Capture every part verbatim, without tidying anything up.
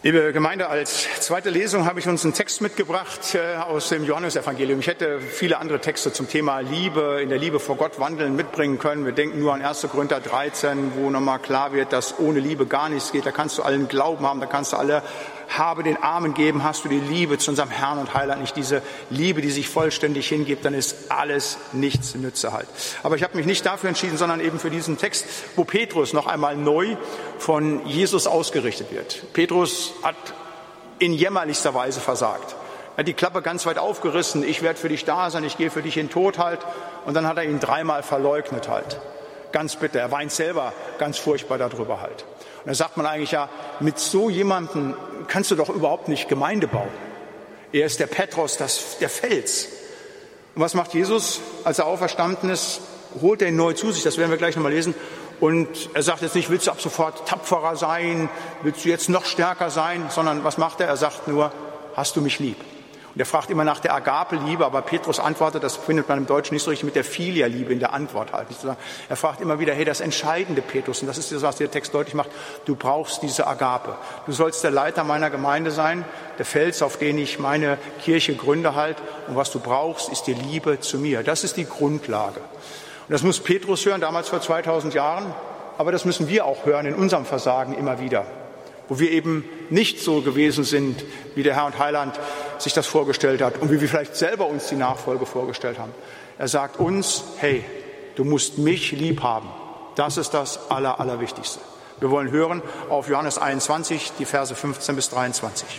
Liebe Gemeinde, als zweite Lesung habe ich uns einen Text mitgebracht äh, aus dem Johannesevangelium. Ich hätte viele andere Texte zum Thema Liebe, in der Liebe vor Gott wandeln mitbringen können. Wir denken nur an erster Korinther dreizehn, wo nochmal klar wird, dass ohne Liebe gar nichts geht. Da kannst du allen Glauben haben, da kannst du alle Habe den Armen geben. Hast du die Liebe zu unserem Herrn und Heiland nicht, diese Liebe, die sich vollständig hingibt, dann ist alles nichts Nütze halt. Aber ich habe mich nicht dafür entschieden, sondern eben für diesen Text, wo Petrus noch einmal neu von Jesus ausgerichtet wird. Petrus hat in jämmerlichster Weise versagt. Er hat die Klappe ganz weit aufgerissen. Ich werde für dich da sein, ich gehe für dich in den Tod halt. Und dann hat er ihn dreimal verleugnet halt. Ganz bitter. Er weint selber ganz furchtbar darüber halt. Und da sagt man eigentlich ja, mit so jemandem kannst du doch überhaupt nicht Gemeinde bauen. Er ist der Petros, das, der Fels. Und was macht Jesus, als er auferstanden ist? Holt er ihn neu zu sich, das werden wir gleich nochmal lesen. Und er sagt jetzt nicht, willst du ab sofort tapferer sein, willst du jetzt noch stärker sein, sondern was macht er? Er sagt nur, hast du mich lieb? Und er fragt immer nach der Agape-Liebe, aber Petrus antwortet, das findet man im Deutschen nicht so richtig, mit der Filia-Liebe in der Antwort halt. Er fragt immer wieder, hey, das Entscheidende, Petrus, und das ist das, was der Text deutlich macht, du brauchst diese Agape. Du sollst der Leiter meiner Gemeinde sein, der Fels, auf den ich meine Kirche gründe halt. Und was du brauchst, ist die Liebe zu mir. Das ist die Grundlage. Und das muss Petrus hören, damals vor zweitausend Jahren, aber das müssen wir auch hören in unserem Versagen immer wieder, wo wir eben nicht so gewesen sind, wie der Herr und Heiland sich das vorgestellt hat und wie wir vielleicht selber uns die Nachfolge vorgestellt haben. Er sagt uns, hey, du musst mich lieb haben. Das ist das Aller, Allerwichtigste. Wir wollen hören auf Johannes einundzwanzig, die Verse fünfzehn bis dreiundzwanzig.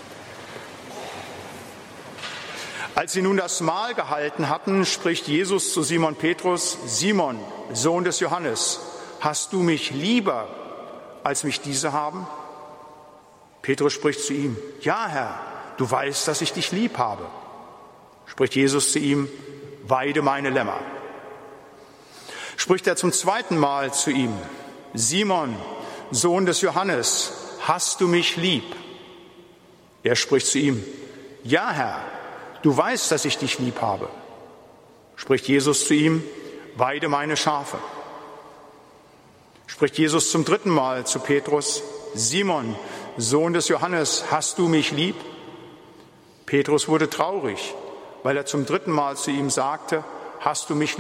Als sie nun das Mahl gehalten hatten, spricht Jesus zu Simon Petrus: Simon, Sohn des Johannes, hast du mich lieber, als mich diese haben? Petrus spricht zu ihm: Ja, Herr, du weißt, dass ich dich lieb habe. Spricht Jesus zu ihm: Weide meine Lämmer. Spricht er zum zweiten Mal zu ihm: Simon, Sohn des Johannes, hast du mich lieb? Er spricht zu ihm: Ja, Herr, du weißt, dass ich dich lieb habe. Spricht Jesus zu ihm: Weide meine Schafe. Spricht Jesus zum dritten Mal zu Petrus: Simon, Sohn des Johannes, hast du mich lieb? Petrus wurde traurig, weil er zum dritten Mal zu ihm sagte: Hast du mich lieb?